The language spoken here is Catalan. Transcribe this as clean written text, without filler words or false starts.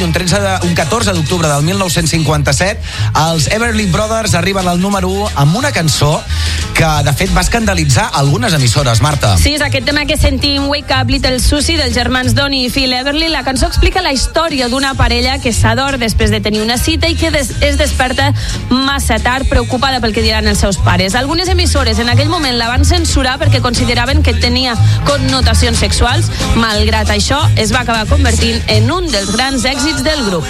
Un 14 d'octubre del 1957, els Everly Brothers arriben al número 1 amb una cançó que, de fet, va escandalitzar algunes emissores, Marta. Sí, és aquest tema que sentim, Wake Up Little Susie, dels germans Donny i Phil Everly. La cançó explica la història d'una parella que s'ador després de tenir una cita i que es desperta massa tard, preocupada pel que diran els seus pares. Algunes emissores en aquell moment la van censurar perquè consideraven que tenia connotacions sexuals. Malgrat això, es va acabar convertint en un dels grans èxits del grup.